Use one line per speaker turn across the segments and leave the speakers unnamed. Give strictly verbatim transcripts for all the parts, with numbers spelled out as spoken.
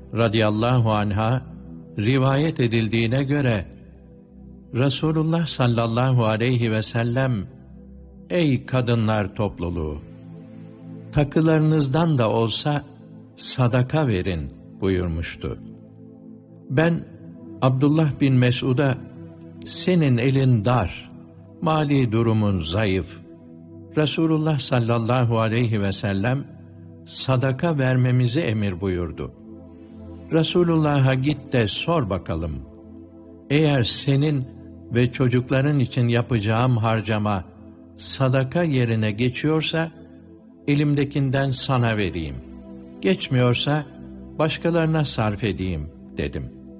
radıyallahu anha rivayet edildiğine göre Resulullah sallallahu aleyhi ve sellem, ey kadınlar topluluğu, takılarınızdan da olsa sadaka verin buyurmuştu. Ben Abdullah bin Mesud'a, senin elin dar, mali durumun zayıf, Resulullah sallallahu aleyhi ve sellem sadaka vermemizi emir buyurdu. Resulullah'a git de sor bakalım. Eğer senin ve çocukların için yapacağım harcama sadaka yerine geçiyorsa, elimdekinden sana vereyim. Geçmiyorsa başkalarına sarf edeyim dedim.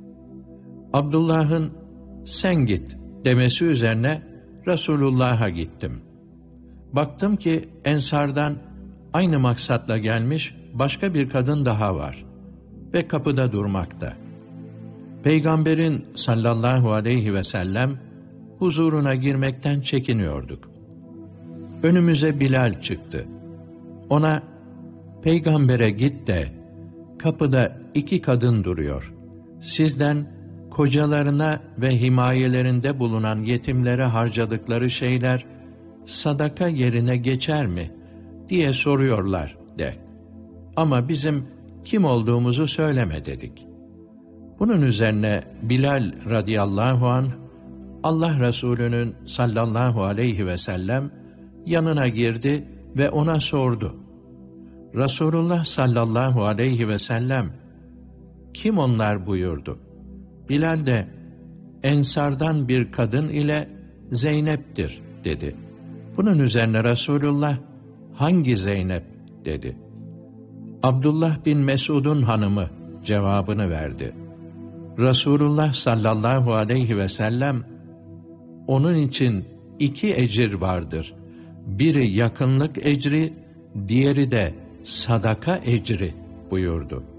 Abdullah'ın sen git demesi üzerine Resulullah'a gittim. Baktım ki Ensardan aynı maksatla gelmiş başka bir kadın daha var ve kapıda durmakta. Peygamberin sallallahu aleyhi ve sellem huzuruna girmekten çekiniyorduk. Önümüze Bilal çıktı. Ona, peygambere git de kapıda iki kadın duruyor. Sizden kocalarına ve himayelerinde bulunan yetimlere harcadıkları şeyler sadaka yerine geçer mi diye soruyorlar de. Ama bizim kim olduğumuzu söyleme dedik. Bunun üzerine Bilal radıyallahu anh, Allah Resulü'nün sallallahu aleyhi ve sellem yanına girdi ve ona sordu. Resulullah sallallahu aleyhi ve sellem, kim onlar buyurdu. Bilal de, Ensardan bir kadın ile Zeynep'tir dedi. Bunun üzerine Resulullah, hangi Zeynep dedi. Abdullah bin Mesud'un hanımı cevabını verdi. Resulullah sallallahu aleyhi ve sellem, onun için iki ecir vardır. Biri yakınlık ecri, diğeri de sadaka ecri buyurdu.